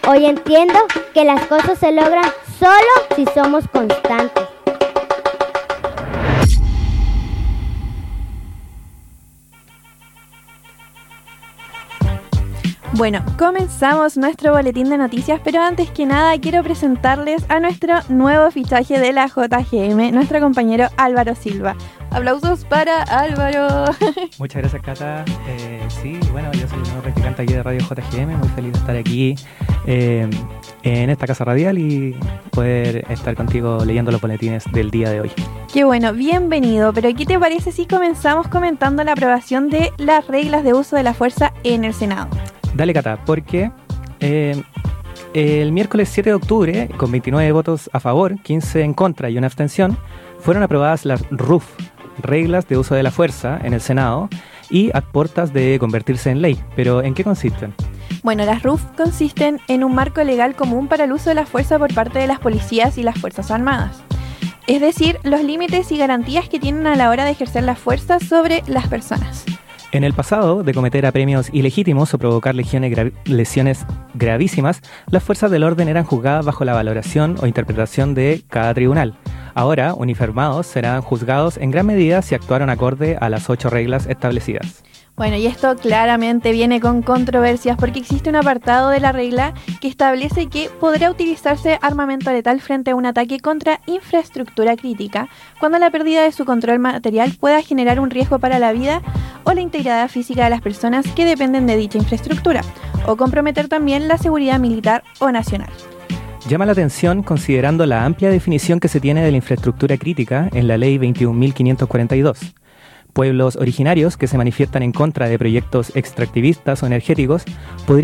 Hoy entiendo que las cosas se logran solo si somos constantes. Bueno, comenzamos nuestro boletín de noticias, pero antes que nada quiero presentarles a nuestro nuevo fichaje de la JGM, nuestro compañero Álvaro Silva. Aplausos para Álvaro. Muchas gracias, Cata. Sí, bueno, yo soy el nuevo practicante aquí de Radio JGM, muy feliz de estar aquí en esta casa radial y poder estar contigo leyendo los boletines del día de hoy. Qué bueno, bienvenido, pero ¿qué te parece si comenzamos comentando la aprobación de las reglas de uso de la fuerza en el Senado? Dale, Cata, porque el miércoles 7 de octubre, con 29 votos a favor, 15 en contra y una abstención, fueron aprobadas las RUF, reglas de uso de la fuerza, en el Senado y a puertas de convertirse en ley. ¿Pero en qué consisten? Bueno, las RUF consisten en un marco legal común para el uso de la fuerza por parte de las policías y las Fuerzas Armadas. Es decir, los límites y garantías que tienen a la hora de ejercer la fuerza sobre las personas. En el pasado, de cometer apremios ilegítimos o provocar lesiones gravísimas, las fuerzas del orden eran juzgadas bajo la valoración o interpretación de cada tribunal. Ahora, uniformados serán juzgados en gran medida si actuaron acorde a las 8 reglas establecidas. Bueno, y esto claramente viene con controversias porque existe un apartado de la regla que establece que podrá utilizarse armamento letal frente a un ataque contra infraestructura crítica cuando la pérdida de su control material pueda generar un riesgo para la vida o la integridad física de las personas que dependen de dicha infraestructura, o comprometer también la seguridad militar o nacional. Llama la atención considerando la amplia definición que se tiene de la infraestructura crítica en la Ley 21.542. Pueblos originarios que se manifiestan en contra de proyectos extractivistas o energéticos podrían